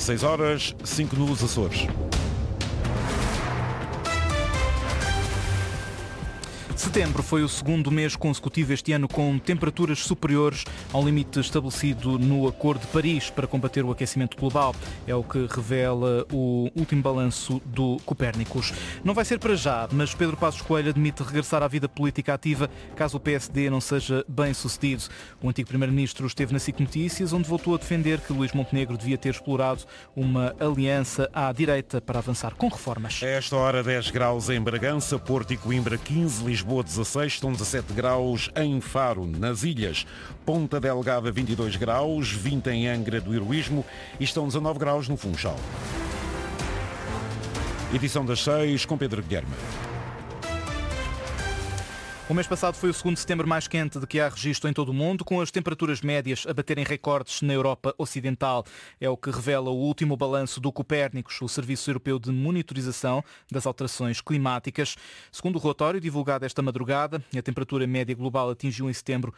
6 horas, 5 nos Açores. Setembro foi o segundo mês consecutivo este ano com temperaturas superiores ao limite estabelecido no Acordo de Paris para combater o aquecimento global. É o que revela o último balanço do Copérnicos. Não vai ser para já, mas Pedro Passos Coelho admite regressar à vida política ativa caso o PSD não seja bem sucedido. O antigo primeiro-ministro esteve na SIC Notícias, onde voltou a defender que Luís Montenegro devia ter explorado uma aliança à direita para avançar com reformas. A esta hora 10 graus em Bragança, Porto e Coimbra 15, Lisboa 16, estão 17 graus em Faro, nas ilhas. Ponta Delgada 22 graus, 20 em Angra do Heroísmo e estão 19 graus no Funchal. Edição das 6 com Pedro Guilherme. O mês passado foi o segundo setembro mais quente de que há registro em todo o mundo, com as temperaturas médias a baterem recordes na Europa Ocidental. É o que revela o último balanço do Copérnicos, o Serviço Europeu de Monitorização das Alterações Climáticas. Segundo o relatório divulgado esta madrugada, a temperatura média global atingiu em setembro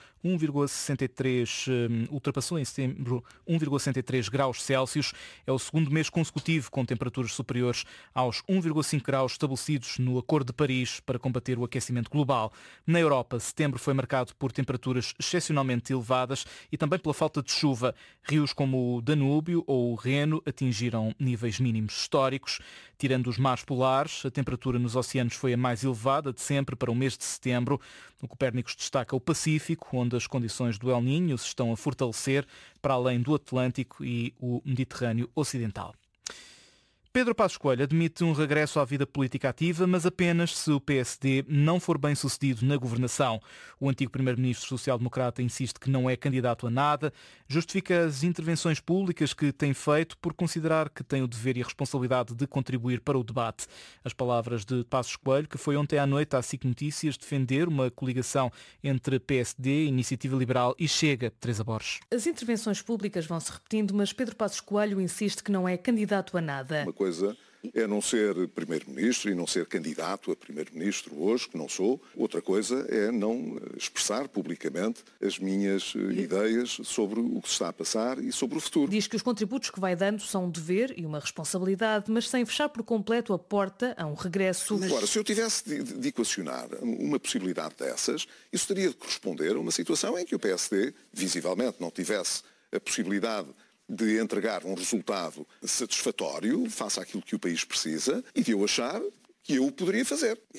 1,63, ultrapassou em setembro 1,63 graus Celsius. É o segundo mês consecutivo com temperaturas superiores aos 1,5 graus estabelecidos no Acordo de Paris para combater o aquecimento global. Na Europa, setembro foi marcado por temperaturas excepcionalmente elevadas e também pela falta de chuva. Rios como o Danúbio ou o Reno atingiram níveis mínimos históricos. Tirando os mares polares, a temperatura nos oceanos foi a mais elevada de sempre para o mês de setembro. O Copérnicos destaca o Pacífico, onde as condições do El Niño se estão a fortalecer para além do Atlântico e o Mediterrâneo Ocidental. Pedro Passos Coelho admite um regresso à vida política ativa, mas apenas se o PSD não for bem sucedido na governação. O antigo primeiro-ministro social-democrata insiste que não é candidato a nada, justifica as intervenções públicas que tem feito por considerar que tem o dever e a responsabilidade de contribuir para o debate. As palavras de Passos Coelho, que foi ontem à noite à SIC Notícias defender uma coligação entre PSD, Iniciativa Liberal e Chega. Teresa Borges. As intervenções públicas vão-se repetindo, mas Pedro Passos Coelho insiste que não é candidato a nada. Uma coisa é não ser primeiro-ministro e não ser candidato a primeiro-ministro hoje, que não sou. Outra coisa é não expressar publicamente as minhas ideias sobre o que se está a passar e sobre o futuro. Diz que os contributos que vai dando são um dever e uma responsabilidade, mas sem fechar por completo a porta a um regresso. Agora, se eu tivesse de equacionar uma possibilidade dessas, isso teria de corresponder a uma situação em que o PSD, visivelmente, não tivesse a possibilidade de entregar um resultado satisfatório face àquilo que o país precisa e de eu achar que eu o poderia fazer.